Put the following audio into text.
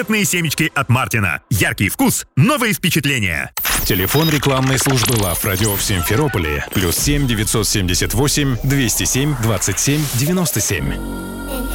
Пакетные семечки от Мартина. Яркий вкус, новые впечатления. Телефон рекламной службы Love Radio в Симферополе. +7 978 207 27 97.